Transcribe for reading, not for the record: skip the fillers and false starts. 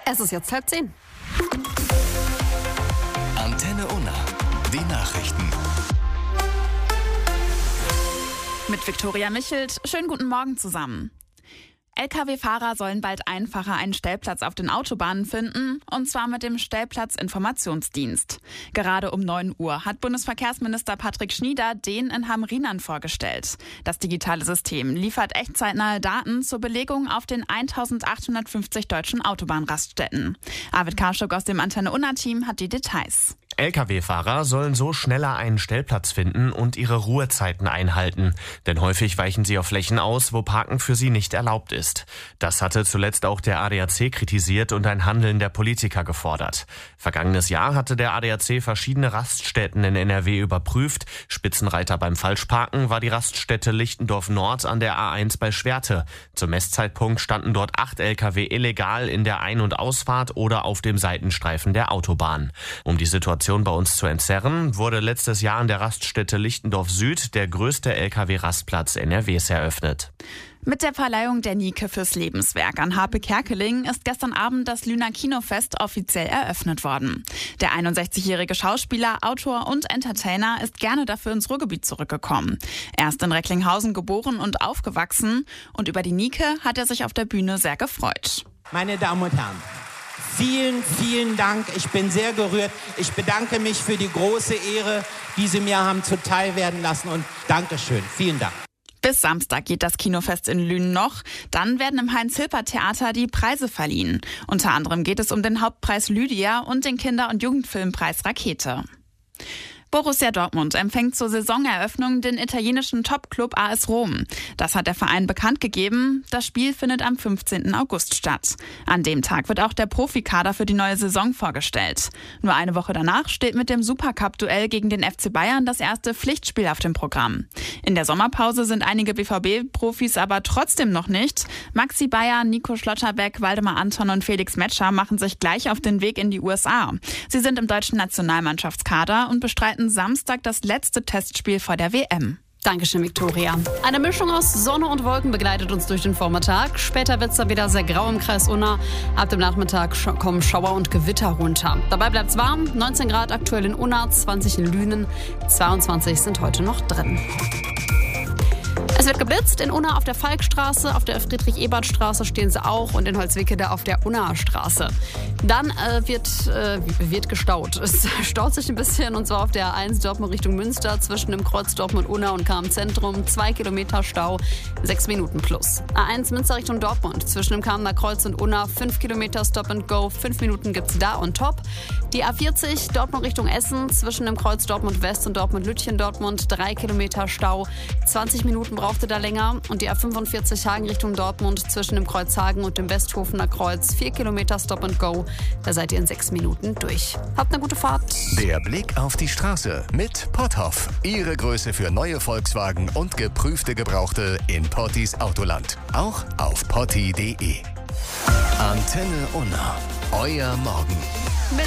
Es ist jetzt 9:30. Antenne Unna, die Nachrichten. Mit Viktoria Michelt. Schönen guten Morgen zusammen. Lkw-Fahrer sollen bald einfacher einen Stellplatz auf den Autobahnen finden, und zwar mit dem Stellplatzinformationsdienst. Gerade um 9 Uhr hat Bundesverkehrsminister Patrick Schnieder den in Hamrinern vorgestellt. Das digitale System liefert echtzeitnahe Daten zur Belegung auf den 1850 deutschen Autobahnraststätten. Arvid Karschuk aus dem Antenne Unna-Team hat die Details. Lkw-Fahrer sollen so schneller einen Stellplatz finden und ihre Ruhezeiten einhalten. Denn häufig weichen sie auf Flächen aus, wo Parken für sie nicht erlaubt ist. Das hatte zuletzt auch der ADAC kritisiert und ein Handeln der Politiker gefordert. Vergangenes Jahr hatte der ADAC verschiedene Raststätten in NRW überprüft. Spitzenreiter beim Falschparken war die Raststätte Lichtendorf Nord an der A1 bei Schwerte. Zum Messzeitpunkt standen dort 8 Lkw illegal in der Ein- und Ausfahrt oder auf dem Seitenstreifen der Autobahn. Um die Situation bei uns zu entzerren, wurde letztes Jahr an der Raststätte Lichtendorf Süd der größte Lkw-Rastplatz NRWs eröffnet. Mit der Verleihung der Nike fürs Lebenswerk an Harpe Kerkeling ist gestern Abend das Lüner Kinofest offiziell eröffnet worden. Der 61-jährige Schauspieler, Autor und Entertainer ist gerne dafür ins Ruhrgebiet zurückgekommen. Er ist in Recklinghausen geboren und aufgewachsen, und über die Nike hat er sich auf der Bühne sehr gefreut. Meine Damen und Herren, vielen, vielen Dank. Ich bin sehr gerührt. Ich bedanke mich für die große Ehre, die Sie mir haben zuteil werden lassen, und Dankeschön. Vielen Dank. Bis Samstag geht das Kinofest in Lünen noch. Dann werden im Heinz-Hilpert-Theater die Preise verliehen. Unter anderem geht es um den Hauptpreis Lydia und den Kinder- und Jugendfilmpreis Rakete. Borussia Dortmund empfängt zur Saisoneröffnung den italienischen Top-Club AS Rom. Das hat der Verein bekannt gegeben. Das Spiel findet am 15. August statt. An dem Tag wird auch der Profikader für die neue Saison vorgestellt. Nur eine Woche danach steht mit dem Supercup-Duell gegen den FC Bayern das erste Pflichtspiel auf dem Programm. In der Sommerpause sind einige BVB-Profis aber trotzdem noch nicht. Maxi Bayer, Nico Schlotterbeck, Waldemar Anton und Felix Metscher machen sich gleich auf den Weg in die USA. Sie sind im deutschen Nationalmannschaftskader und bestreiten Samstag das letzte Testspiel vor der WM. Dankeschön, Viktoria. Eine Mischung aus Sonne und Wolken begleitet uns durch den Vormittag. Später wird es dann wieder sehr grau im Kreis Unna. Ab dem Nachmittag kommen Schauer und Gewitter runter. Dabei bleibt es warm. 19 Grad aktuell in Unna, 20 in Lünen, 22 sind heute noch drin. Es wird geblitzt in Unna auf der Falkstraße, auf der Friedrich-Ebert-Straße stehen sie auch und in Holzwickede auf der Unna-Straße. Dann wird gestaut. Es staut sich ein bisschen, und zwar auf der A1 Dortmund Richtung Münster zwischen dem Kreuz Dortmund-Unna und KM-Zentrum. 2 Kilometer Stau, 6 Minuten plus. A1 Münster Richtung Dortmund zwischen dem Kamener Kreuz und Unna 5 Kilometer Stop and Go, 5 Minuten gibt's da on top. Die A40 Dortmund Richtung Essen zwischen dem Kreuz Dortmund West und Dortmund-Lütchen Dortmund 3 Kilometer Stau, 20 Minuten brauchte da länger. Und die A45 Hagen Richtung Dortmund zwischen dem Kreuz Hagen und dem Westhofener Kreuz 4 Kilometer Stop and Go. Da seid ihr in 6 Minuten durch. Habt eine gute Fahrt. Der Blick auf die Straße mit Potthoff. Ihre Größe für neue Volkswagen und geprüfte Gebrauchte in Pottis Autoland. Auch auf potti.de. Antenne Unna. Euer Morgen.